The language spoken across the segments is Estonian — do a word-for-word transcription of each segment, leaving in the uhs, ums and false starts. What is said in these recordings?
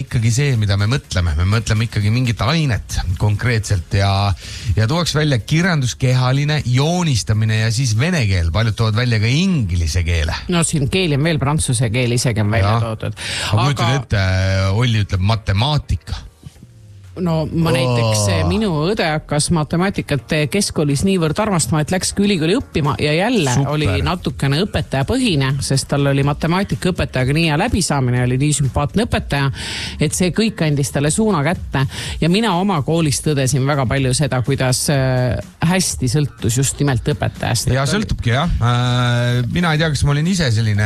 ikkagi see, mida me mõtleme. Me mõtleme ikkagi mingit ainet konkreetselt ja, ja tuuaks välja kirjanduskehaline joonistamine ja siis vene keel. Paljud toovad välja ka inglise keele. No siin keeli on veel prantsuse keel isegi on välja toodud. Aga kujutad ette, Olli ütleb matemaatika. No ma näiteks, oh. minu õde hakkas matemaatikat keskkoolis niivõrd armastama, et läkski ülikooli õppima ja jälle Super. Oli natukene õpetaja põhine, sest tal oli matemaatika õpetajaga nii ja läbisaamine, oli nii sümpaatne õpetaja, et see kõik andis talle suuna kätte ja mina oma koolist tõdesin väga palju seda, kuidas hästi sõltus just nimelt õpetajast. Ja sõltubki jah. Mina ei tea, kas ma olin ise selline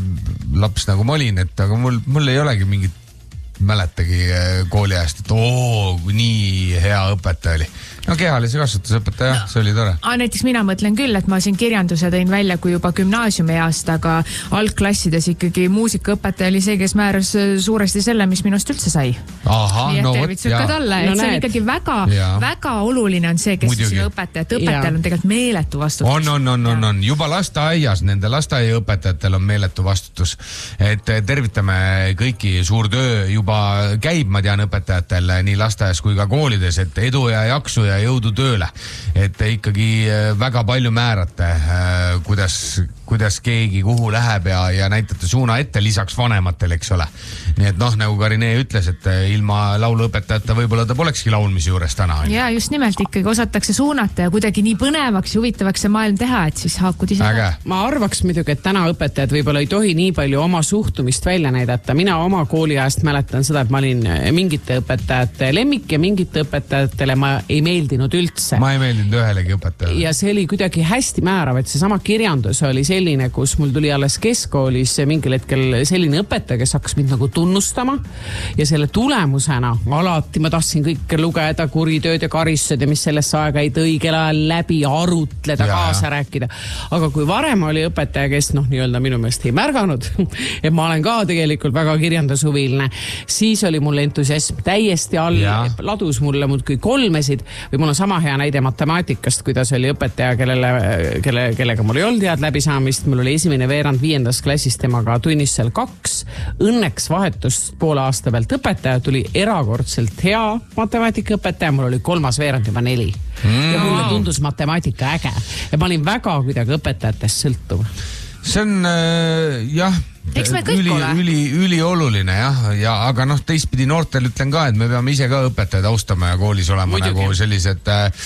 laps nagu ma olin, et aga mul, mul ei olegi mingit mäletagi kooli ajast, et oo, nii hea õpetaja oli. No kehalise kasvatusõpetaja, no, see oli tore. Näiteks mina mõtlen küll, et ma siin kirjanduse tõin välja kui juba gümnaasiumi east, aga algklassides ikkagi muusikaõpetaja oli see, kes määras suuresti selle, mis minust üldse sai. Aha, nii et no tervitsud ka talle, et no, see on ikkagi väga, väga oluline on see, kes siin õpetaja, et õpetajal on tegelikult meeletu vastutus. On, on, on, on, on. Juba lasteaias, nende lasteaiaõpetajatel on meeletu vastutus, et tervitame kõiki, suur töö juba käib, ma tean õpetajatel nii lasteaias kui ka koolides, et edu ja jaksu ja jõudu tööle, et ikkagi väga palju määrate, kuidas, kuidas keegi kuhu läheb ja, ja näitate suuna ette lisaks vanematel, eks ole. Nii et noh, nagu Karine ütles, et ilma lauluõpetajata võib-olla ta polekski laulmise juures täna. Ja just nimelt ikkagi osatakse suunata ja kuidagi nii põnevaks ja huvitavaks see maailm teha, et siis haakud ise. Ma arvaks muidugi, et täna õpetajad võib-olla ei tohi nii palju oma suhtumist välja näidata. Mina oma kooli ajast mäletan seda, et ma olin mingite õpetajate lemmik ja mingite õpetajatele ma ei meeldinud üldse. Ma ei meeldinud ühelegi õpetajale. Ja see oli kuidagi hästi määrav, et see sama kirjandus oli selline, kus mul tuli alles keskkoolis mingil hetkel selline õpetaja, kes hakkas mind nagu tunnustama ja selle tulemusena alati ma tahtsin kõike lugeda, kuritööd ja karistused ja mis sellesse aega ei õigel ajal läbi arutleda, ja, kaasa ja. rääkida. Aga kui varem oli õpetaja, kes noh, nii-öelda minu meelest ei märganud, et ma olen ka tegelikult väga kirjandushuviline, siis oli mul entusiasm täiesti all, ja. ladus mulle muudkui kolmesid või mul on sama hea näide matemaatikast, kuidas oli õpetaja, kellele, kelle, kellega mul ei olnud head läbisaamist, mul oli esimene veerand viiendas klassis temaga tunnis seal kaks, õnneks vahetust poole aasta pealt õpetaja, tuli erakordselt hea matemaatikaõpetaja, mul oli kolmas veerand juba neli mm. ja mulle tundus matemaatika äge ja ma olin väga kuidagi õpetajatest sõltuv. See on äh, jah üli, üli, üli oluline jah, ja, aga noh, teistpidi noortel ütlen ka, et me peame ise ka õpetajaid austama ja koolis olema Muidugi. Nagu sellised äh,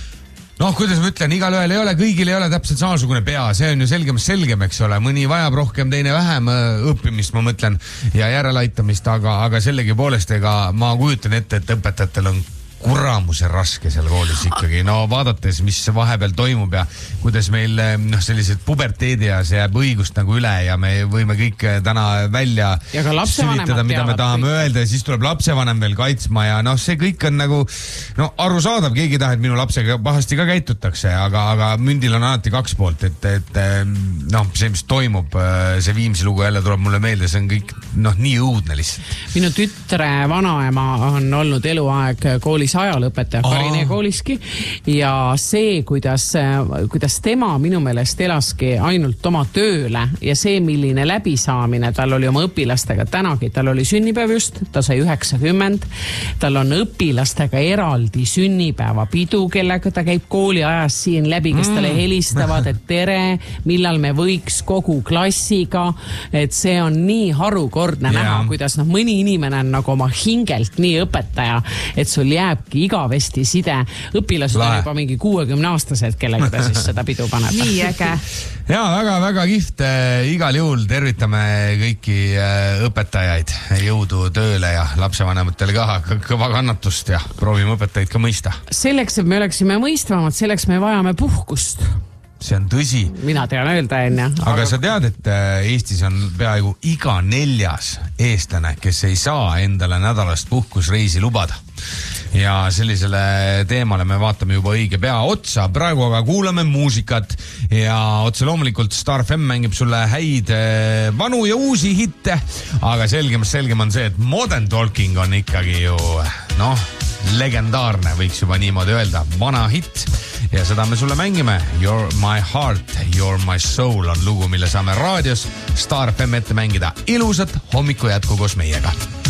noh, kuidas ma ütlen, igal ühel ei ole, kõigil ei ole täpselt samasugune pea, see on ju selgem, selgem, eks ole, mõni vajab rohkem, teine vähem õppimist, ma mõtlen, ja järelaitamist, aga, aga sellegi poolest, ega ma kujutan ette, et õpetajatel on kuramuse raske seal koolis ikkagi, no vaadates, mis vahepeal toimub ja kuidas meil noh, sellised puberteedias jääb õigust nagu üle ja me võime kõik täna välja sülitada, mida me tahame kõik. Öelda ja siis tuleb lapsevanem veel kaitsma ja noh, see kõik on nagu no arusaadav, keegi tahab, et minu lapsega pahasti ka käitutakse, aga, aga mündil on alati kaks poolt, et, et noh, see, mis toimub, see Viimsi lugu jälle tuleb mulle meelde, see on kõik noh, nii õudne lihtsalt. Minu tütre vanaema on olnud eluaeg koolis ajalõpetaja Karine kooliski ja see, kuidas, kuidas tema minu meelest elaski ainult oma tööle ja see, milline läbisaamine tal oli oma õpilastega tänagi, tal oli sünnipäev just, ta sai üheksakümmend, tal on õpilastega eraldi sünnipäevapidu, kellega ta käib kooli ajas siin läbi, kes talle helistavad, et tere, millal me võiks kogu klassiga, et see on nii harukordne yeah. näha, kuidas noh, mõni inimene on nagu oma hingelt nii õpetaja, et sul jääb igavesti side. Õpilased on juba mingi kuuekümne aastased, kellega ta siis seda pidu paneb. Nii äge. Ja väga-väga kiht. Igal juhul tervitame kõiki õpetajaid, jõudu tööle ja lapsevanematele ka kõva kannatust ja proovime õpetajaid ka mõista. Selleks, et me oleksime mõistvamad, selleks me vajame puhkust. See on tõsi. Mina tean öelda enne. Aga, aga sa tead, et Eestis on peaaegu iga neljas eestlane, kes ei saa endale nädalast puhkusreisi lubada. Ja sellisele teemale me vaatame juba õige pea otsa. Praegu aga kuulame muusikat ja otse loomulikult Star F M mängib sulle häid vanu ja uusi hitte, aga selgem, selgem on see, et Modern Talking on ikkagi ju noh, legendaarne, võiks juba niimoodi öelda, vana hitt ja seda me sulle mängime. You're my heart, you're my soul on lugu, mille saame raadios Star F M ette mängida. Ilusat hommiku jätku koos meiega.